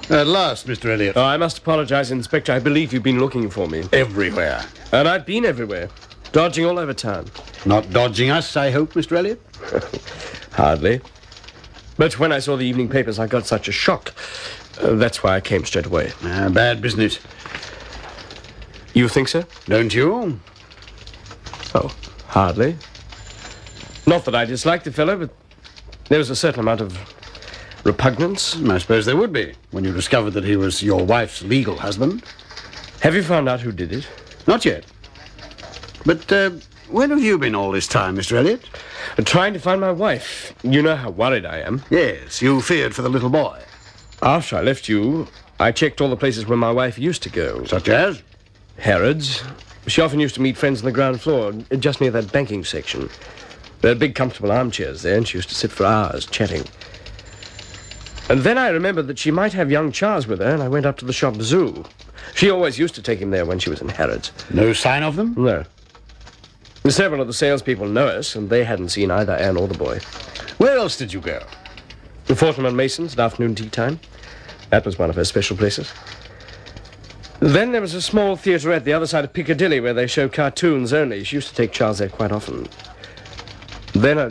At last, Mr. Elliot. Oh, I must apologize, Inspector. I believe you've been looking for me. Everywhere. And I've been everywhere. Dodging all over town. Not dodging us, I hope, Mr. Elliot? Hardly. But when I saw the evening papers, I got such a shock. That's why I came straight away. Bad business. You think so? Don't you? Oh, hardly. Not that I disliked the fellow, but there was a certain amount of repugnance. I suppose there would be, when you discovered that he was your wife's legal husband. Have you found out who did it? Not yet. But where have you been all this time, Mr. Elliot? Trying to find my wife. You know how worried I am. Yes, you feared for the little boy. After I left you, I checked all the places where my wife used to go. Such as? Harrods. She often used to meet friends on the ground floor, just near that banking section. There are big, comfortable armchairs there, and she used to sit for hours, chatting. And then I remembered that she might have young Charles with her, and I went up to the shop zoo. She always used to take him there when she was in Harrods. No sign of them? No. Several of the salespeople know us, and they hadn't seen either Anne or the boy. Where else did you go? Fortnum and Mason's at afternoon tea time. That was one of her special places. Then there was a small theatre at the other side of Piccadilly where they show cartoons only. She used to take Charles there quite often. Then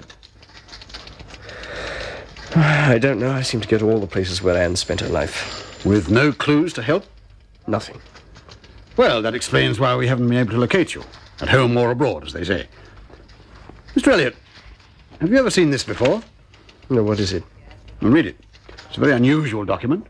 I don't know. I seem to go to all the places where Anne spent her life. With no clues to help? Nothing. Well, that explains why we haven't been able to locate you. At home or abroad, as they say. Mr. Elliot, have you ever seen this before? No, what is it? Well, read it. It's a very unusual document.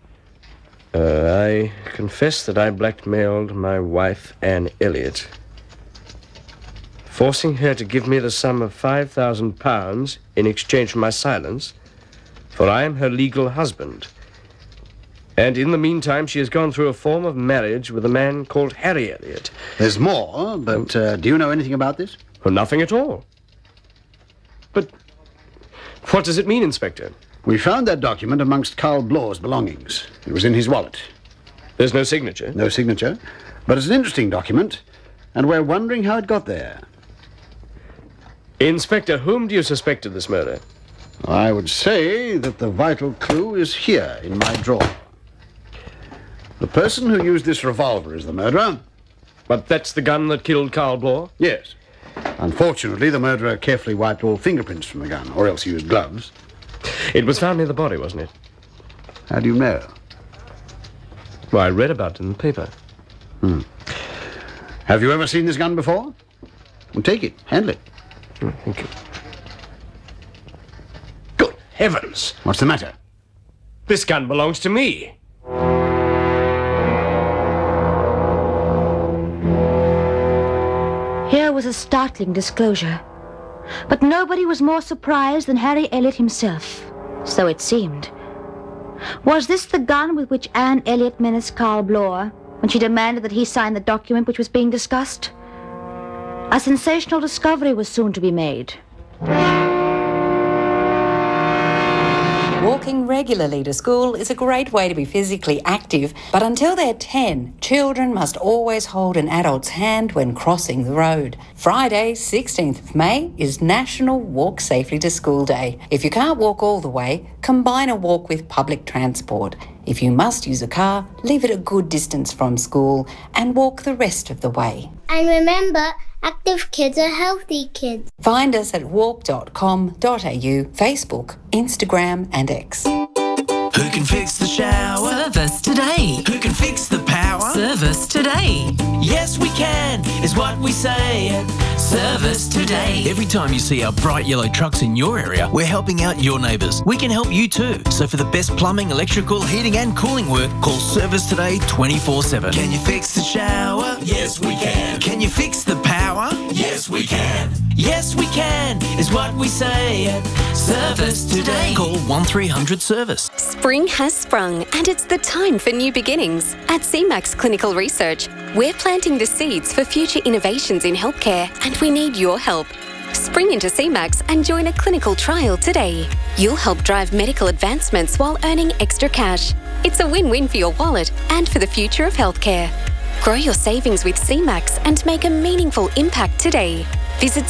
I confess that I blackmailed my wife, Anne Elliot, forcing her to give me the sum of £5,000 in exchange for my silence, for I am her legal husband. And in the meantime, she has gone through a form of marriage with a man called Harry Elliot. There's more, but do you know anything about this? Well, nothing at all. But what does it mean, Inspector? We found that document amongst Carl Blor's belongings. It was in his wallet. There's no signature? No signature. But it's an interesting document, and we're wondering how it got there. Inspector, whom do you suspect of this murder? I would say that the vital clue is here in my drawer. The person who used this revolver is the murderer. But that's the gun that killed Carl Blore? Yes. Unfortunately, the murderer carefully wiped all fingerprints from the gun, or else he used gloves. It was found near the body, wasn't it? How do you know? Well, I read about it in the paper. Have you ever seen this gun before? Well, take it. Handle it. Thank you. Good heavens! What's the matter? This gun belongs to me. Here was a startling disclosure. But nobody was more surprised than Harry Elliot himself. So it seemed. Was this the gun with which Anne Elliot menaced Carl Blore when she demanded that he sign the document which was being discussed? A sensational discovery was soon to be made. Walking regularly to school is a great way to be physically active, but until they're 10, children must always hold an adult's hand when crossing the road. Friday, 16th of May, is National Walk Safely to School Day. If you can't walk all the way, combine a walk with public transport. If you must use a car, leave it a good distance from school and walk the rest of the way. And remember, active kids are healthy kids. Find us at walk.com.au, Facebook, Instagram and X. Who can fix the shower? Service today. Who can fix the power? Service today. Yes, we can, is what we say at Service Today. Every time you see our bright yellow trucks in your area, we're helping out your neighbours. We can help you too. So for the best plumbing, electrical, heating and cooling work, call Service Today 24/7. Can you fix the shower? Yes, we can. Can you fix the power? Yes, we can. Yes, we can, is what we say at Service Today. Call 1300 Service. Spring has sprung and it's the time for new beginnings. At CMAX Clinical Research, we're planting the seeds for future innovations in healthcare and we need your help. Spring into CMAX and join a clinical trial today. You'll help drive medical advancements while earning extra cash. It's a win-win for your wallet and for the future of healthcare. Grow your savings with CMAX and make a meaningful impact today. Visit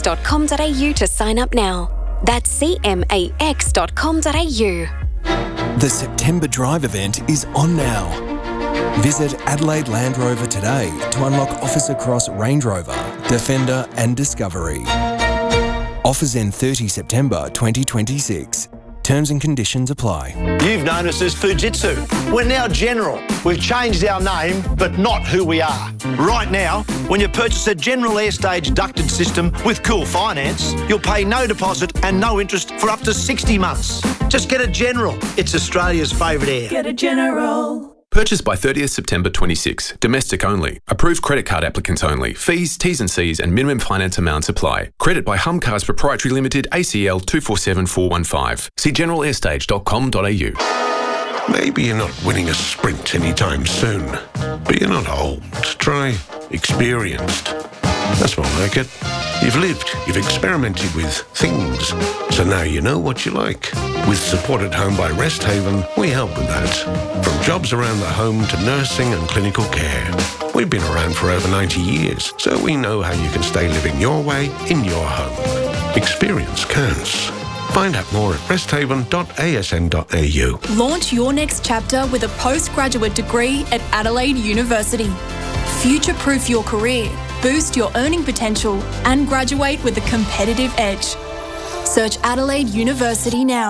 cmax.com.au to sign up now. That's cmax.com.au. The September Drive event is on now. Visit Adelaide Land Rover today to unlock offers across Range Rover, Defender and Discovery. Offers end 30 September 2026. Terms and conditions apply. You've known us as Fujitsu. We're now General. We've changed our name, but not who we are. Right now, when you purchase a General Airstage ducted system with Cool Finance, you'll pay no deposit and no interest for up to 60 months. Just get a General. It's Australia's favourite air. Get a General. Purchased by 30th September 26. Domestic only. Approved credit card applicants only. Fees, T's and C's and minimum finance amounts apply. Credit by Humcars Proprietary Limited, ACL 247415. See generalairStage.com.au. Maybe you're not winning a sprint anytime soon, but you're not old. Try experienced. That's more like it. You've lived, you've experimented with things, so now you know what you like. With Support at Home by Resthaven, we help with that. From jobs around the home to nursing and clinical care. We've been around for over 90 years, so we know how you can stay living your way in your home. Experience counts. Find out more at resthaven.asn.au. Launch your next chapter with a postgraduate degree at Adelaide University. Future-proof your career, boost your earning potential, and graduate with a competitive edge. Search Adelaide University now.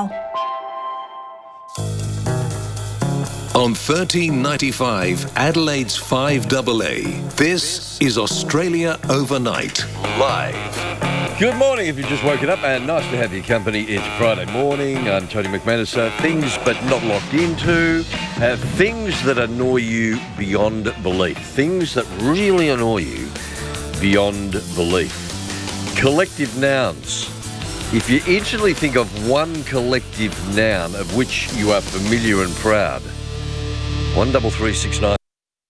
On 1395 Adelaide's 5AA, this is Australia Overnight, live. Good morning if you've just woken up, and nice to have your company. It's Friday morning. I'm Tony McManus. Things but not locked into. Things that annoy you beyond belief. Things that really annoy you beyond belief. Collective nouns. If you instantly think of one collective noun of which you are familiar and proud, 13369.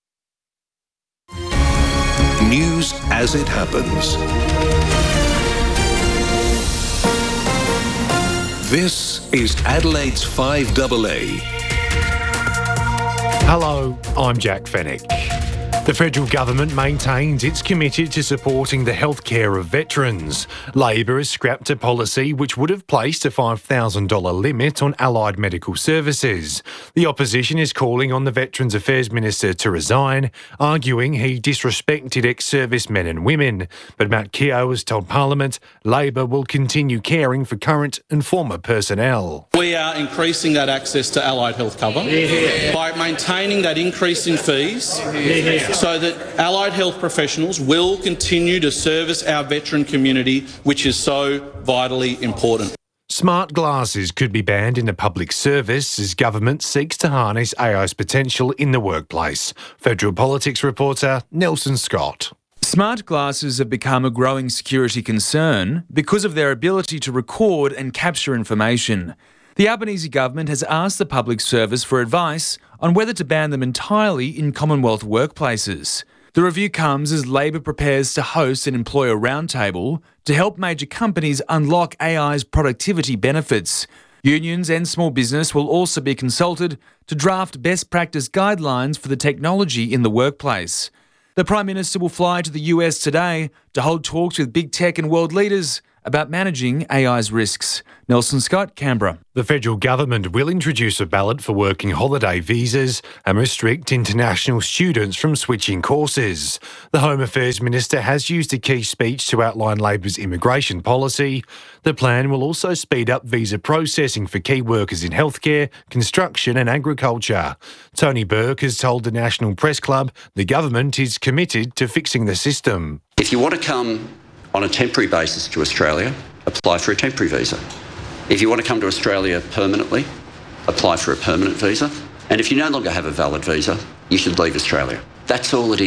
News as it happens. This is Adelaide's 5AA. Hello, I'm Jack Fennick. The federal government maintains it's committed to supporting the healthcare of veterans. Labor has scrapped a policy which would have placed a $5,000 limit on allied medical services. The opposition is calling on the Veterans Affairs Minister to resign, arguing he disrespected ex-servicemen and women. But Matt Keogh has told Parliament Labor will continue caring for current and former personnel. We are increasing that access to allied health cover by maintaining that increase in fees so that allied health professionals will continue to service our veteran community, which is so vitally important. Smart glasses could be banned in the public service as government seeks to harness AI's potential in the workplace. Federal Politics reporter Nelson Scott. Smart glasses have become a growing security concern because of their ability to record and capture information. The Albanese government has asked the public service for advice on whether to ban them entirely in Commonwealth workplaces. The review comes as Labor prepares to host an employer roundtable to help major companies unlock AI's productivity benefits. Unions and small business will also be consulted to draft best practice guidelines for the technology in the workplace. The Prime Minister will fly to the US today to hold talks with big tech and world leaders about managing AI's risks. Nelson Scott, Canberra. The federal government will introduce a ballot for working holiday visas and restrict international students from switching courses. The Home Affairs Minister has used a key speech to outline Labor's immigration policy. The plan will also speed up visa processing for key workers in healthcare, construction and agriculture. Tony Burke has told the National Press Club the government is committed to fixing the system. If you want to come on a temporary basis to Australia, apply for a temporary visa. If you want to come to Australia permanently, apply for a permanent visa. And if you no longer have a valid visa, you should leave Australia. That's all it is.